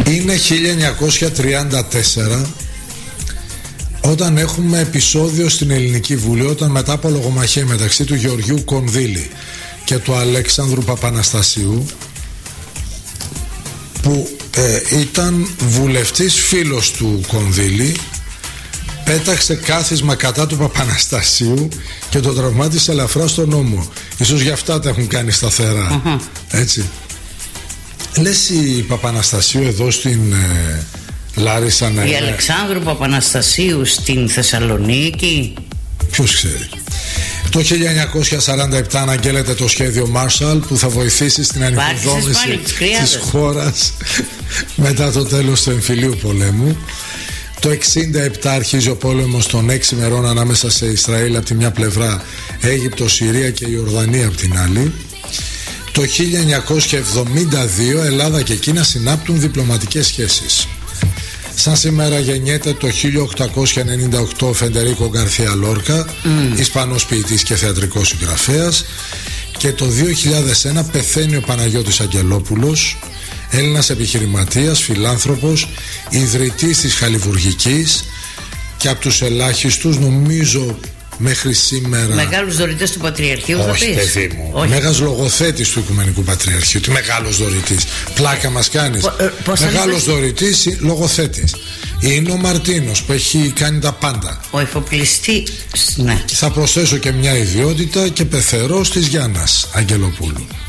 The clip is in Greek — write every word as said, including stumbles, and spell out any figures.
Είναι χίλια εννιακόσια τριάντα τέσσερα, όταν έχουμε επεισόδιο στην Ελληνική Βουλή, όταν μετά από λογομαχία μεταξύ του Γεωργίου Κονδύλη και του Αλέξανδρου Παπαναστασίου, που ε, ήταν βουλευτής φίλος του Κονδύλη, πέταξε κάθισμα κατά του Παπαναστασίου και τον τραυμάτισε ελαφρά στον ώμο. Ίσως γι' αυτά τα έχουν κάνει σταθερά. Uh-huh. Έτσι. Λες η Παπαναστασίου εδώ στην ε, Λάρισα να... Η Αλεξάνδρου Παπαναστασίου στην Θεσσαλονίκη. Ποιος ξέρει. Το χίλια εννιακόσια σαράντα επτά αναγγέλλεται το σχέδιο Marshall, που θα βοηθήσει στην ανοικοδόμηση της χώρας μετά το τέλος του εμφυλίου πολέμου. Το εξήντα επτά αρχίζει ο πόλεμος των έξι μερών ανάμεσα σε Ισραήλ από τη μια πλευρά, Αίγυπτο, Συρία και Ιορδανία από την άλλη. Το χίλια εννιακόσια εβδομήντα δύο Ελλάδα και Κίνα συνάπτουν διπλωματικές σχέσεις. Σαν σήμερα γεννιέται το χίλια οκτακόσια ενενήντα οκτώ ο Φεντερίκο Γκαρθία Λόρκα, mm. Ισπανός ποιητής και θεατρικός συγγραφέας, και το δύο χιλιάδες ένα πεθαίνει ο Παναγιώτης Αγγελόπουλος, Έλληνας επιχειρηματίας, φιλάνθρωπος, ιδρυτής της Χαλιβουργικής και από τους ελάχιστους, νομίζω μέχρι σήμερα, μεγάλους δωρητές του Πατριαρχείου. Όχι, θα πεις. Παιδί μου. Όχι. Μέγας λογοθέτης του Οικουμενικού Πατριαρχείου. Τι μεγάλος δωρητής. Πλάκα μας κάνεις. Πο, ε, μεγάλος δωρητής, λογοθέτης. Είναι ο Μαρτίνος που έχει κάνει τα πάντα. Ο εφοπλιστής, ναι. Και θα προσθέσω και μια ιδιότητα, και πεθερός της Γιάννας Αγγελοπούλου.